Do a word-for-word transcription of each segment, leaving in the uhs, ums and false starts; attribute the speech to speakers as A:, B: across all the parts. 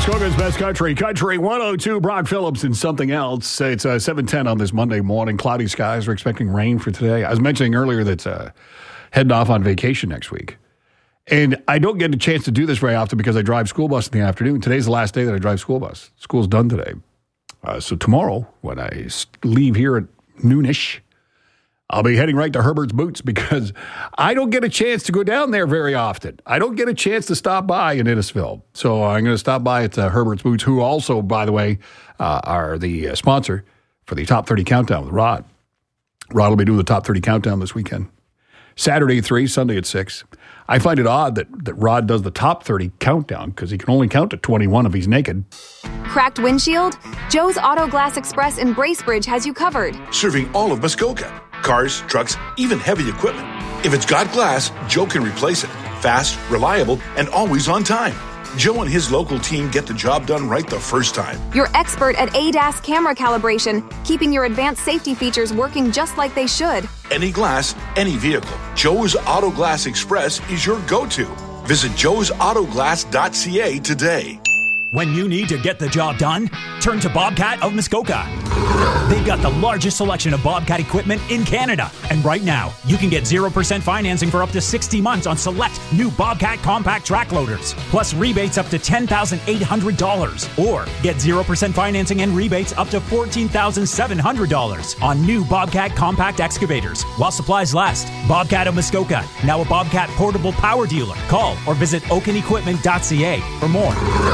A: Muskoka's Best Country, Country one oh two, Brock Phillips and something else. It's uh, seven ten on this Monday morning. Cloudy skies. We're expecting rain for today. I was mentioning earlier that uh, heading off on vacation next week. And I don't get a chance to do this very often because I drive school bus in the afternoon. Today's the last day that I drive school bus. School's done today. Uh, so tomorrow, when I leave here at noonish, I'll be heading right to Herbert's Boots because I don't get a chance to go down there very often. I don't get a chance to stop by in Innisfil. So I'm going to stop by at uh, Herbert's Boots, who also, by the way, uh, are the uh, sponsor for the Top thirty Countdown with Rod. Rod will be doing the Top thirty Countdown this weekend. Saturday at three, Sunday at six. I find it odd that, that Rod does the Top thirty Countdown because he can only count to twenty-one if he's naked.
B: Cracked windshield? Joe's Auto Glass Express in Bracebridge has you covered.
C: Serving all of Muskoka. Cars, trucks, even heavy equipment. If it's got glass, Joe can replace it. Fast, reliable, and always on time. Joe and his local team get the job done right the first time.
B: You're expert at A D A S camera calibration, keeping your advanced safety features working just like they should.
C: Any glass, any vehicle. Joe's Auto Glass Express is your go-to. Visit joes auto glass dot c a today.
D: When you need to get the job done, turn to Bobcat of Muskoka. They've got the largest selection of Bobcat equipment in Canada. And right now, you can get zero percent financing for up to sixty months on select new Bobcat compact track loaders, plus rebates up to ten thousand eight hundred dollars. Or get zero percent financing and rebates up to fourteen thousand seven hundred dollars on new Bobcat compact excavators while supplies last. Bobcat of Muskoka, now a Bobcat portable power dealer. Call or visit oaken equipment dot c a for more.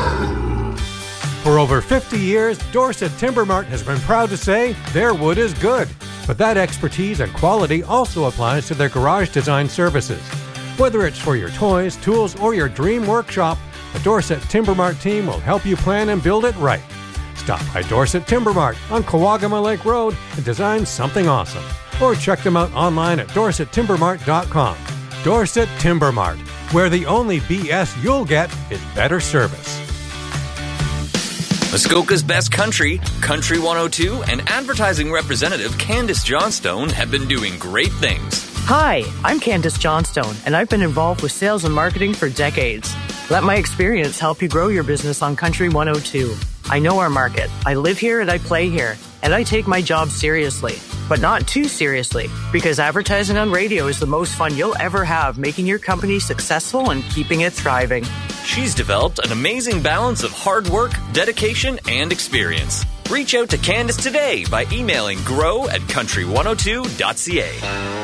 E: For over fifty years, Dorset Timber Mart has been proud to say their wood is good. But that expertise and quality also applies to their garage design services. Whether it's for your toys, tools, or your dream workshop, the Dorset Timber Mart team will help you plan and build it right. Stop by Dorset Timber Mart on Kawagama Lake Road and design something awesome. Or check them out online at dorset timber mart dot com. Dorset Timber Mart, where the only B S you'll get is better service.
F: Muskoka's Best Country, Country one oh two, and advertising representative Candace Johnstone have been doing great things.
G: Hi, I'm Candace Johnstone, and I've been involved with sales and marketing for decades. Let my experience help you grow your business on Country one oh two. I know our market. I live here and I play here, and I take my job seriously. But not too seriously, because advertising on radio is the most fun you'll ever have, making your company successful and keeping it thriving.
F: She's developed an amazing balance of hard work, dedication, and experience. Reach out to Candace today by emailing grow at country one oh two dot c a.